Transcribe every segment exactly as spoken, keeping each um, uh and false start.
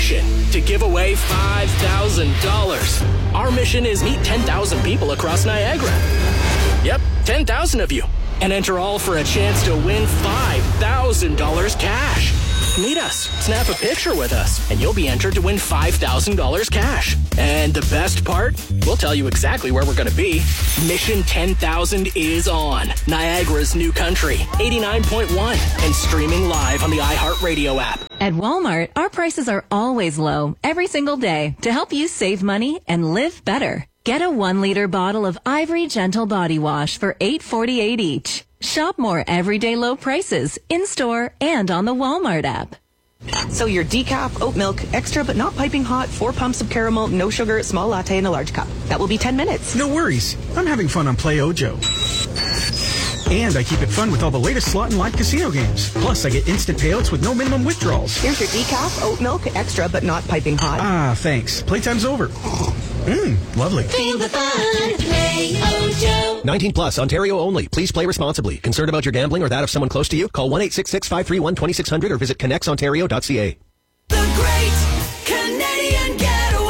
mission to give away five thousand dollars. Our mission is meet ten thousand people across Niagara. Yep, ten thousand of you. And enter all for a chance to win five thousand dollars cash. Meet us, snap a picture with us, and you'll be entered to win five thousand dollars cash. And the best part? We'll tell you exactly where we're going to be. Mission ten thousand is on Niagara's new country, eighty-nine point one, and streaming live on the iHeartRadio app. At Walmart, our prices are always low, every single day, to help you save money and live better. Get a one-liter bottle of Ivory Gentle Body Wash for eight forty-eight each. Shop more everyday low prices in-store and on the Walmart app. So your decaf, oat milk, extra but not piping hot, four pumps of caramel, no sugar, small latte in a large cup. That will be ten minutes. No worries. I'm having fun on Play Ojo. And I keep it fun with all the latest slot and live casino games. Plus, I get instant payouts with no minimum withdrawals. Here's your decaf, oat milk, extra but not piping hot. Ah, thanks. Playtime's over. Mmm, lovely. Feel the fun. Play Ojo. nineteen plus, Ontario only. Please play responsibly. Concerned about your gambling or that of someone close to you? Call one eight six six, five three one, two six zero zero or visit connects ontario dot c a. The Great Canadian Getaway.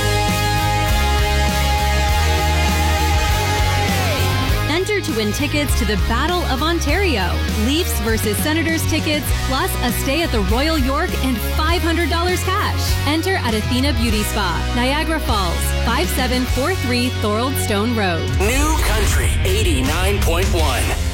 Enter to win tickets to the Battle of Ontario. Leafs versus Senators tickets, plus a stay at the Royal York and five hundred dollars cash. Enter at Athena Beauty Spa, Niagara Falls, five seven four three Thorold Stone Road. New country, eighty-nine point one.